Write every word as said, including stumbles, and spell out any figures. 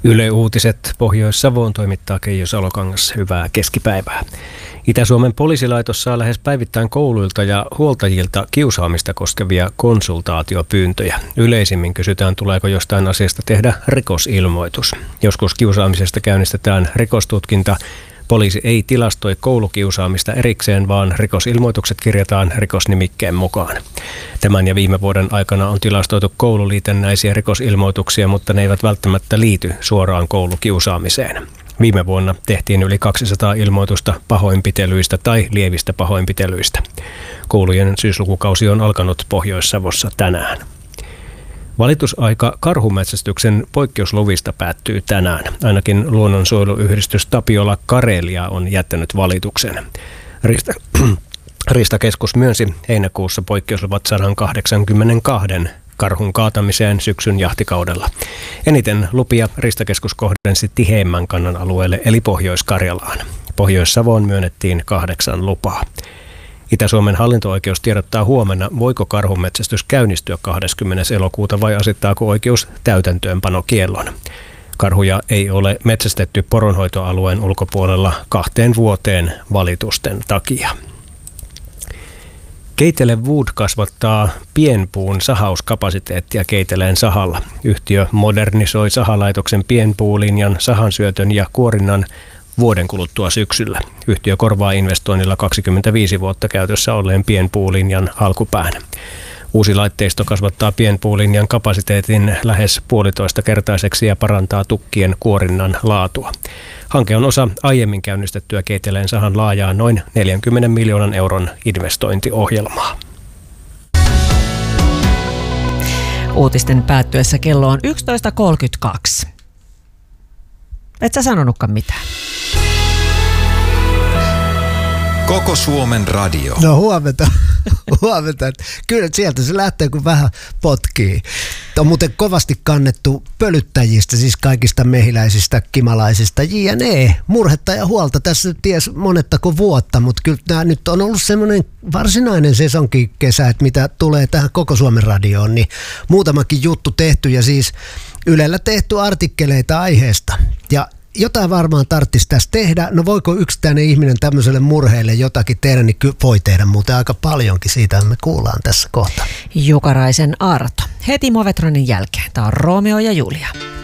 Yle Uutiset Pohjois-Savoon toimittaa Keijo Salokangas. Hyvää keskipäivää. Itä-Suomen poliisilaitos saa lähes päivittäin kouluilta ja huoltajilta kiusaamista koskevia konsultaatiopyyntöjä. Yleisimmin kysytään, tuleeko jostain asiasta tehdä rikosilmoitus. Joskus kiusaamisesta käynnistetään rikostutkinta. Poliisi ei tilastoi koulukiusaamista erikseen, vaan rikosilmoitukset kirjataan rikosnimikkeen mukaan. Tämän ja viime vuoden aikana on tilastoitu koululiitännäisiä rikosilmoituksia, mutta ne eivät välttämättä liity suoraan koulukiusaamiseen. Viime vuonna tehtiin yli kaksisataa ilmoitusta pahoinpitelyistä tai lievistä pahoinpitelyistä. Koulujen syyslukukausi on alkanut Pohjois-Savossa tänään. Valitusaika karhunmetsästyksen poikkeusluvista päättyy tänään. Ainakin luonnonsuojeluyhdistys Tapiola Karelia on jättänyt valituksen. Rista, Ristakeskus myönsi heinäkuussa poikkeusluvat sata kahdeksankymmentäkaksi karhun kaatamiseen syksyn jahtikaudella. Eniten lupia Ristakeskus kohdensi tiheimmän kannan alueelle eli Pohjois-Karjalaan. Pohjois-Savoon myönnettiin kahdeksan lupaa. Itä-Suomen hallinto-oikeus tiedottaa huomenna, voiko karhunmetsästys käynnistyä kahdeskymmenes elokuuta vai asettaako oikeus täytäntöönpanokiellon. Karhuja ei ole metsästetty poronhoitoalueen ulkopuolella kahteen vuoteen valitusten takia. Keitele Wood kasvattaa pienpuun sahauskapasiteettia Keiteleen sahalla. Yhtiö modernisoi sahalaitoksen pienpuulinjan, sahansyötön ja kuorinnan vuoden kuluttua syksyllä. Yhtiö korvaa investoinnilla kaksikymmentäviisi vuotta käytössä olleen pienpuulinjan alkupään. Uusi laitteisto kasvattaa pienpuulinjan kapasiteetin lähes puolitoista kertaiseksi ja parantaa tukkien kuorinnan laatua. Hanke on osa aiemmin käynnistettyä Keiteleen sahan laajaa noin neljänkymmenen miljoonan euron investointiohjelmaa. Uutisten päättyessä kello on yksitoista kolmekymmentäkaksi. Et sä sanonutkaan mitään. Koko Suomen radio. No huomenta. huomenta. Kyllä sieltä se lähtee, kun vähän potkii. On muuten kovasti kannettu pölyttäjistä, siis kaikista mehiläisistä, kimalaisista, jne. Murhetta ja huolta tässä ties monettako vuotta, mutta kyllä tämä nyt on ollut semmoinen varsinainen sesonkin kesä, että mitä tulee tähän Koko Suomen radioon, niin muutamakin juttu tehty ja siis Ylellä tehty artikkeleita aiheesta. Ja jotain varmaan tarvitsisi tässä tehdä. No voiko yksittäinen ihminen tämmöiselle murheelle jotakin tehdä, niin kyllä voi tehdä muuten aika paljonkin. Siitä me kuullaan tässä kohta. Jukaraisen Arto. Heti Movetronin jälkeen. Tämä on Romeo ja Julia.